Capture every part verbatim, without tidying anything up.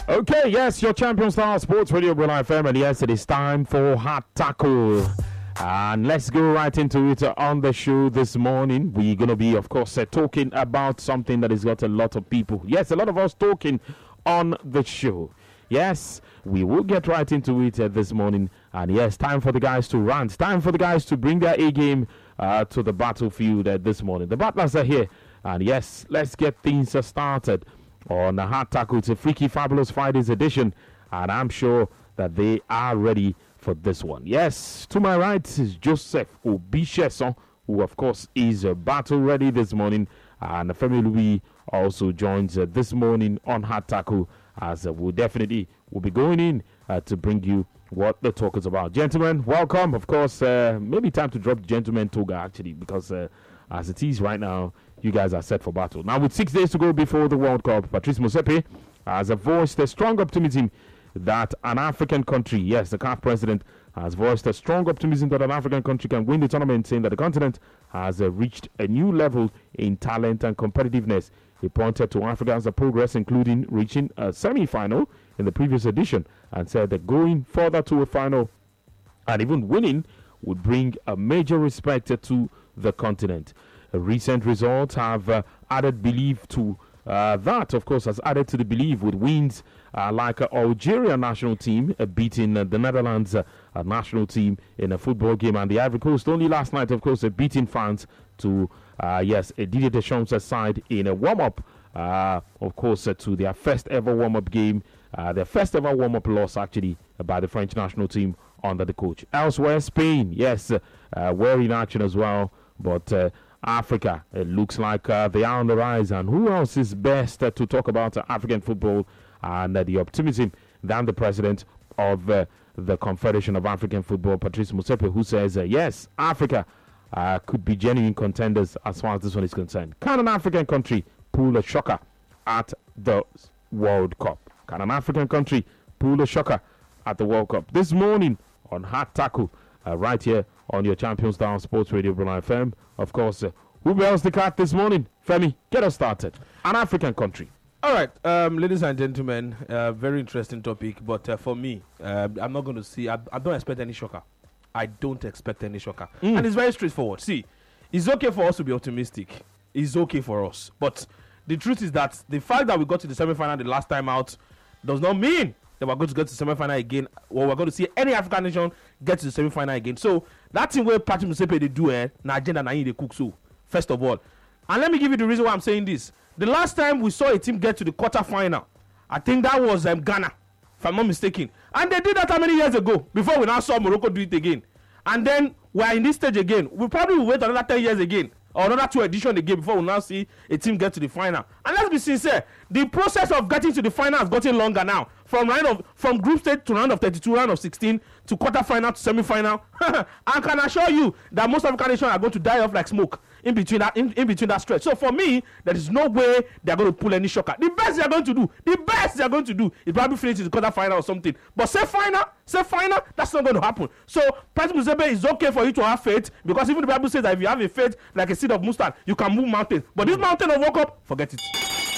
Okay, yes, your Champion Star Sports Radio Real F M, and yes, it is time for Hot Tackle. And let's go right into it on the show this morning. We're going to be, of course, uh, talking about something that has got a lot of people. Yes, a lot of us talking on the show. Yes, we will get right into it uh, this morning. And yes, time for the guys to rant. Time for the guys to bring their A-game uh, to the battlefield uh, this morning. The battlers are here. And yes, let's get things uh, started on the Hard Tackle. It's a Freaky Fabulous Fridays edition. And I'm sure that they are ready for this one. Yes, to my right is Joseph Obisheson, who of course is uh, battle ready this morning. And Femi Louis also joins uh, this morning on Hard Tackle, as uh, we'll definitely will be going in uh, to bring you what the talk is about. Gentlemen, welcome. Of course, uh, maybe time to drop the gentleman toga actually, because uh, as it is right now, you guys are set for battle. Now, with six days to go before the World Cup, Patrice Motsepe has voiced a strong optimism that an African country, yes, the C A F president has voiced a strong optimism that an African country can win the tournament, saying that the continent has uh, reached a new level in talent and competitiveness. He pointed to Africa's progress, including reaching a semi-final in the previous edition, and said that going further to a final and even winning would bring a major respect to the continent. Uh, recent results have uh, added belief to uh, that, of course, has added to the belief with wins uh, like uh, Algeria national team uh, beating uh, the Netherlands uh, uh, national team in a football game, and the Ivory Coast only last night, of course, uh, beating France to Uh, yes, uh, Didier Deschamps' side in a warm-up, uh, of course, uh, to their first ever warm-up game, uh, their first ever warm-up loss, actually, uh, by the French national team under the coach. Elsewhere, Spain, yes, uh, uh, were in action as well, but uh, Africa, it looks like uh, they are on the rise. And who else is best uh, to talk about uh, African football and uh, the optimism than the president of uh, the Confederation of African Football, Patrice Motsepe, who says, uh, yes, Africa Uh, could be genuine contenders as far as this one is concerned. Can an African country pull a shocker at the World Cup? Can an African country pull a shocker at the World Cup? This morning on Hard Tackle, uh, right here on your Champions Down Sports Radio Brunei F M. Of course, uh, who bells the cat this morning? Femi, get us started. An African country. All right, um, ladies and gentlemen, uh, very interesting topic, but uh, for me, uh, I'm not going to see, I, I don't expect any shocker. I don't expect any shocker. Mm. And it's very straightforward. See, it's okay for us to be optimistic. It's okay for us. But the truth is that the fact that we got to the semi-final the last time out does not mean that we're going to get to the semi-final again, or we're going to see any African nation get to the semi-final again. So that thing where Patrick Motsepe they do, eh, na agenda na they cook so, first of all. And let me give you the reason why I'm saying this. The last time we saw a team get to the quarter-final, I think that was um, Ghana, if I'm not mistaken. And they did that how many years ago before we now saw Morocco do it again. And then we're in this stage again. We probably will wait another ten years again or another two editions again before we now see a team get to the final. And let's be sincere, the process of getting to the final has gotten longer now. From round of from group stage to round of thirty-two, round of sixteen, to quarter-final to semi-final. I can assure you that most African nations are going to die off like smoke in between that in, in between that stretch. So for me, there is no way they're going to pull any shocker. The best they're going to do, the best they're going to do is probably finish in the quarter-final or something. But say final, say final, that's not going to happen. So President Motsepe, it's okay for you to have faith, because even the Bible says that if you have a faith like a seed of mustard, you can move mountains. But this mountain of World Cup, forget it.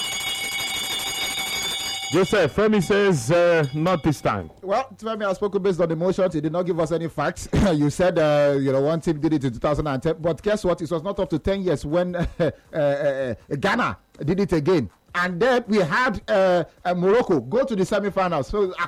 Joseph, Femi says uh, not this time. Well, Femi has spoken based on emotions. He did not give us any facts. You said, uh, you know, one team did it in two thousand ten. But guess what? It was not up to ten years when uh, uh, uh, Ghana did it again. And then we had uh, uh, Morocco go to the semi-finals. So